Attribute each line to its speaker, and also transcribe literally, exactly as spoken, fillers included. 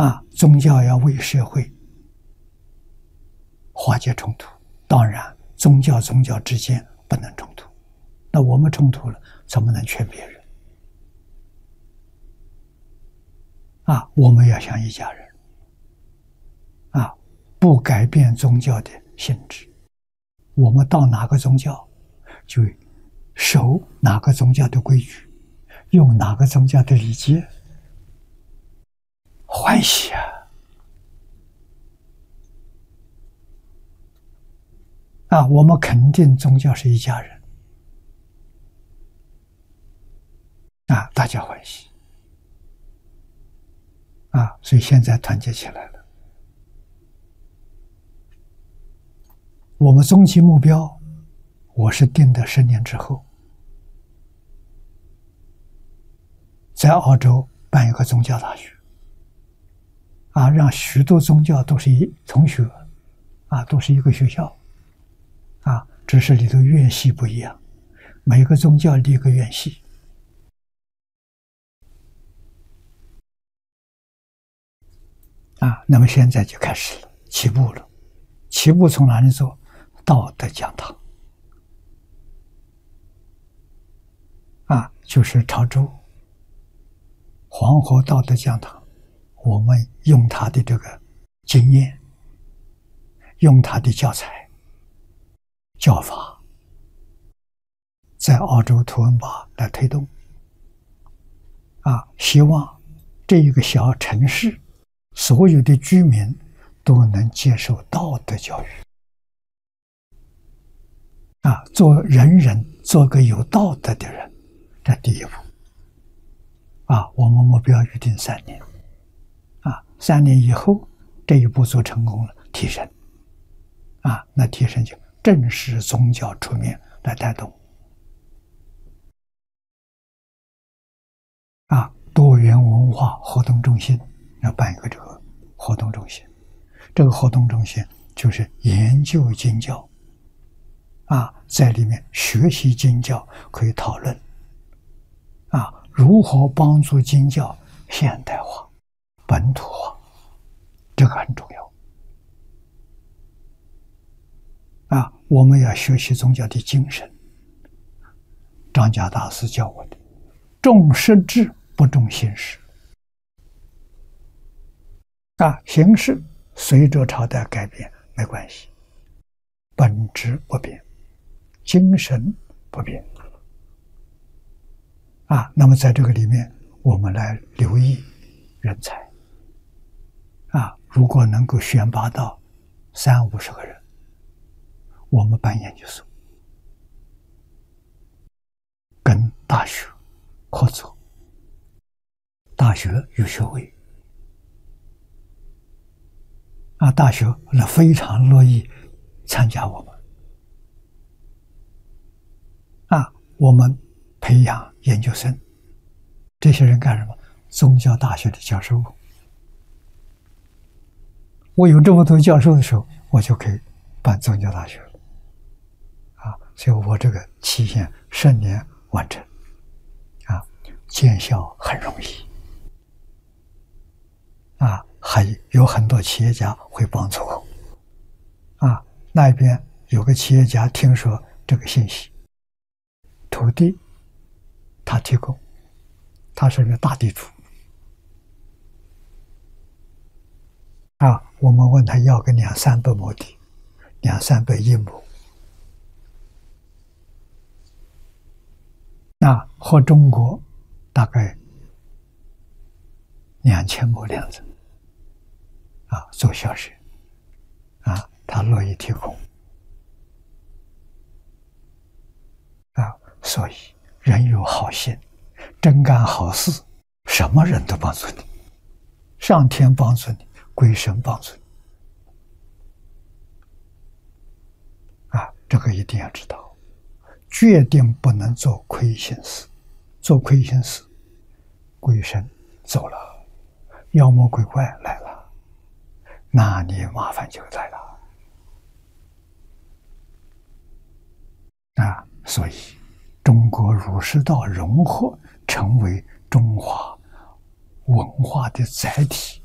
Speaker 1: 啊，宗教要为社会化解冲突，当然宗教宗教之间不能冲突，那我们冲突了怎么能劝别人啊？我们要像一家人啊，不改变宗教的性质。我们到哪个宗教就守哪个宗教的规矩，用哪个宗教的礼节，欢喜啊！啊，我们肯定宗教是一家人啊，大家欢喜啊，所以现在团结起来了。我们终极目标，我是定的十年之后，在澳洲办一个宗教大学，啊，让许多宗教都是一同学，啊，都是一个学校，啊，只是里头院系不一样，每个宗教立一个院系。啊，那么现在就开始了，起步了。起步从哪里做？道德讲堂。啊，就是潮州黄河道德讲堂，我们用他的这个经验，用他的教材教法，在澳洲图文巴来推动。啊，希望这一个小城市所有的居民都能接受道德教育。啊，做人人做个有道德的人，这第一步。啊，我们目标预定三年。啊，三年以后这一步做成功了，提升。啊，那提升就正式宗教出面来带动。啊，多元文化活动中心要办一个这个活动中心，这个活动中心就是研究经教。啊，在里面学习经教，可以讨论啊，如何帮助经教现代化、本土化，这个很重要。啊，我们要学习宗教的精神。张家大师教我的，重实质不重形式。啊，形式随着朝代改变没关系，本质不变。精神不变啊，那么在这个里面，我们来留意人才啊，如果能够选拔到三五十个人，我们办研究所，跟大学合作，大学有学位啊，大学那非常乐意参加我们。啊，我们培养研究生，这些人干什么？宗教大学的教授。我有这么多教授的时候，我就可以办宗教大学了。啊，所以我这个期限十年完成，啊，见效很容易。啊，还有很多企业家会帮助我。啊，那边有个企业家听说这个信息。土地他提供，他是个大地主啊。我们问他要个两三百亩地，两三百一亩，那和中国大概两千亩两子啊，做小学啊，他乐意提供。啊，所以人有好心，真干好事，什么人都帮助你，上天帮助你，鬼神帮助你。啊，这个一定要知道，决定不能做亏心事，做亏心事，鬼神走了，妖魔鬼怪来了，那你麻烦就来了。啊，所以中国儒释道融合，成为中华文化的载体。